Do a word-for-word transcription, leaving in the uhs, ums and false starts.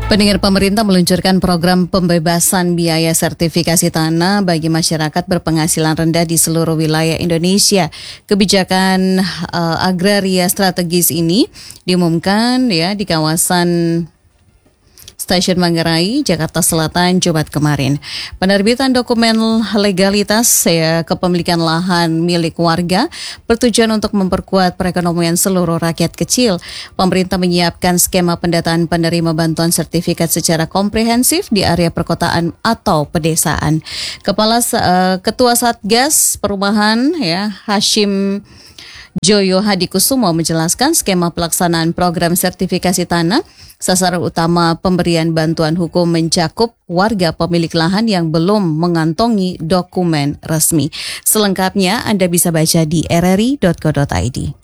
Pendengar, pemerintah meluncurkan program pembebasan biaya sertifikasi tanah bagi masyarakat berpenghasilan rendah di seluruh wilayah Indonesia. Kebijakan uh, agraria strategis ini diumumkan ya di kawasan Stasiun Manggarai, Jakarta Selatan, Jumat kemarin. Penerbitan dokumen legalitas ya, kepemilikan lahan milik warga bertujuan untuk memperkuat perekonomian seluruh rakyat kecil. Pemerintah menyiapkan skema pendataan penerima bantuan sertifikat secara komprehensif di area perkotaan atau pedesaan. Kepala uh, Ketua Satgas Perumahan ya Hashim Joyo Hadikusumo menjelaskan skema pelaksanaan program sertifikasi tanah. Sasaran utama pemberian bantuan hukum mencakup warga pemilik lahan yang belum mengantongi dokumen resmi. Selengkapnya Anda bisa baca di r r i dot co dot i d.